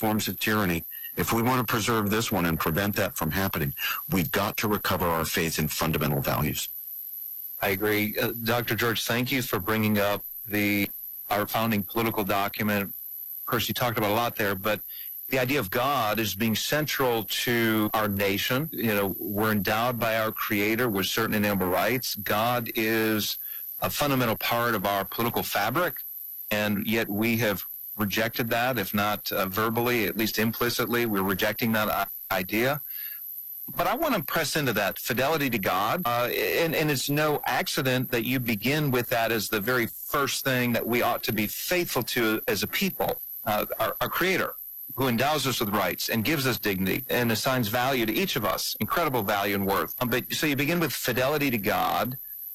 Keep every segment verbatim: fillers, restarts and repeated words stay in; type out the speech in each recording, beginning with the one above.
forms of tyranny. If we want to preserve this one and prevent that from happening, we've got to recover our faith in fundamental values. I agree. Uh, Doctor George, thank you for bringing up the our founding political document. Of course, you talked about a lot there, but the idea of God as being central to our nation. You know, we're endowed by our Creator with certain inalienable rights. God is a fundamental part of our political fabric, and yet we have rejected that, if not uh, verbally, at least implicitly. We're rejecting that idea. But I want to press into that fidelity to God, uh, and, and it's no accident that you begin with that as the very first thing that we ought to be faithful to as a people, uh, our, our Creator, who endows us with rights and gives us dignity and assigns value to each of us, incredible value and worth. Um, but so you begin with fidelity to God.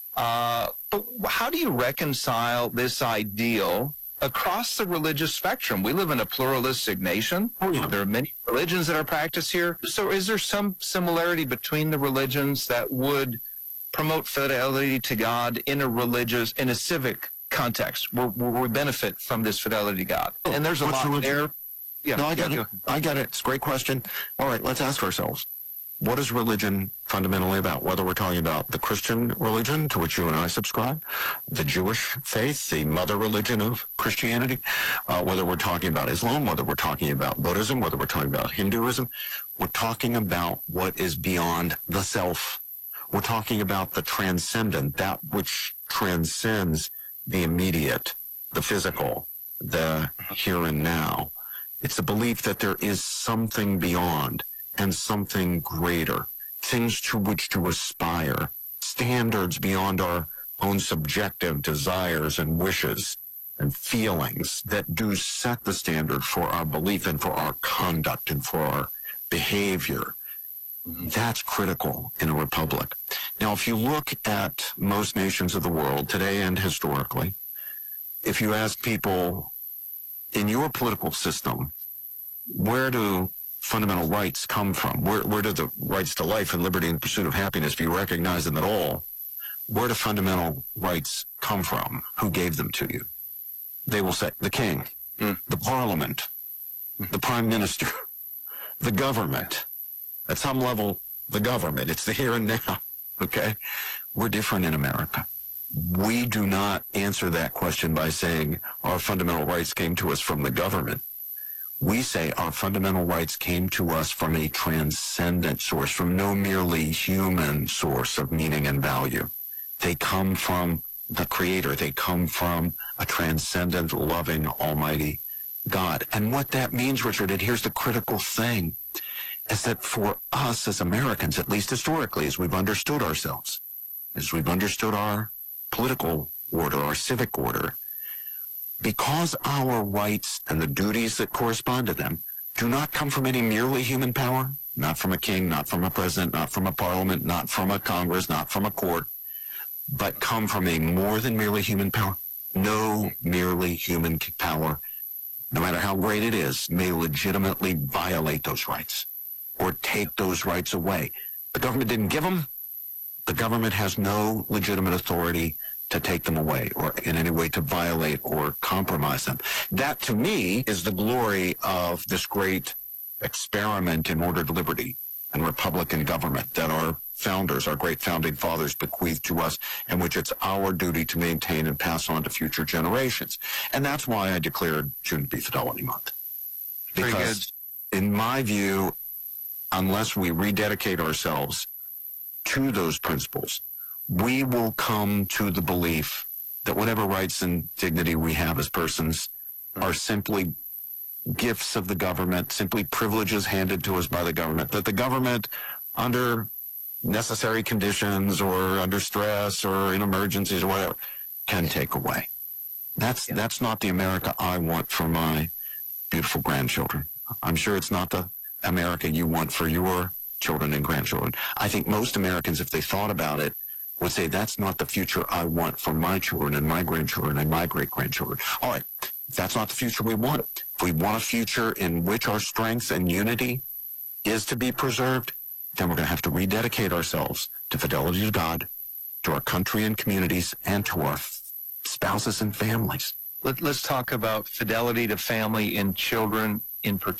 Uh, but how do you reconcile this ideal across the religious spectrum? We live in a pluralistic nation. Oh, yeah. There are many religions that are practiced here. So is there some similarity between the religions that would promote fidelity to God in a religious, in a civic context where, where we benefit from this fidelity to God? And there's a What's lot religion? there. Yeah, no, I got yeah, it. I got it. It's a great question. All right, let's ask ourselves, what is religion fundamentally about? Whether we're talking about the Christian religion, to which you and I subscribe, the Jewish faith, the mother religion of Christianity, uh, whether we're talking about Islam, whether we're talking about Buddhism, whether we're talking about Hinduism, we're talking about what is beyond the self. We're talking about the transcendent, that which transcends the immediate, the physical, the here and now. It's the belief that there is something beyond and something greater, things to which to aspire, standards beyond our own subjective desires and wishes and feelings that do set the standard for our belief and for our conduct and for our behavior. That's critical in a republic. Now, if you look at most nations of the world today and historically, if you ask people, in your political system, where do fundamental rights come from? Where, where do the rights to life and liberty and pursuit of happiness, if you recognize them at all, where do fundamental rights come from? Who gave them to you? They will say the king, mm. the parliament, mm. the prime minister, the government. At some level, the government. It's the here and now, okay? We're different in America. We do not answer that question by saying our fundamental rights came to us from the government. We say our fundamental rights came to us from a transcendent source, from no merely human source of meaning and value. They come from the Creator. They come from a transcendent, loving, almighty God. And what that means, Richard, and here's the critical thing, is that for us as Americans, at least historically, as we've understood ourselves, as we've understood our political order, our civic order, because our rights and the duties that correspond to them do not come from any merely human power, not from a king, not from a president, not from a parliament, not from a Congress, not from a court, but come from a more than merely human power. No merely human power, no matter how great it is, may legitimately violate those rights or take those rights away. The government didn't give them. The government has no legitimate authority to take them away or in any way to violate or compromise them. That, to me, is the glory of this great experiment in ordered liberty and Republican government that our founders, our great founding fathers, bequeathed to us, and which it's our duty to maintain and pass on to future generations. And that's why I declared June to be Fidelity Month. Because, in my view, unless we rededicate ourselves to those principles, we will come to the belief that whatever rights and dignity we have as persons are simply gifts of the government, simply privileges handed to us by the government, that the government, under necessary conditions or under stress or in emergencies or whatever, can take away. That's, yeah. that's not the America I want for my beautiful grandchildren. I'm sure it's not the America you want for your children and grandchildren. I think most Americans, if they thought about it, would say that's not the future I want for my children and my grandchildren and my great-grandchildren. All right, if that's not the future we want, if we want a future in which our strength and unity is to be preserved, then we're going to have to rededicate ourselves to fidelity to God, to our country and communities, and to our spouses and families. Let, let's talk about fidelity to family and children in particular.